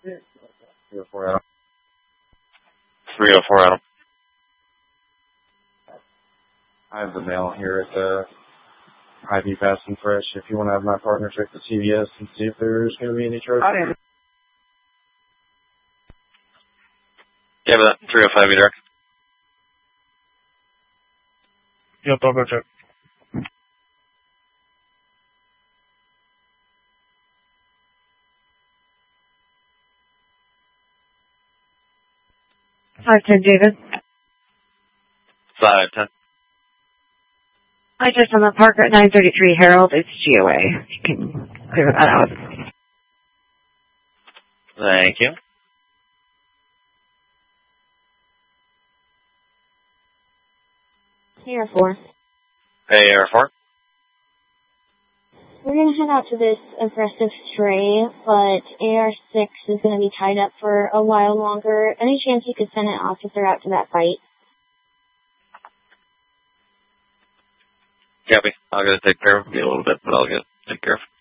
304 Adam. 304 Adam. I have the mail here at the Ivy Fast and Fresh. If you want to have my partner check the CVS and see if there's going to be any charge. Yeah, but that 305 you direct. Yep, I'll go check. Hi, 10 David. 510. I just on the Parker at 933 Harold. It's GOA. You can clear that out. Thank you. AR4. Hey, AR4. We're going to head out to this aggressive stray, but AR6 is going to be tied up for a while longer. Any chance you could send an officer out to that fight? Copy. I'll go take care of it. Be a little bit, but I'll get take care of it.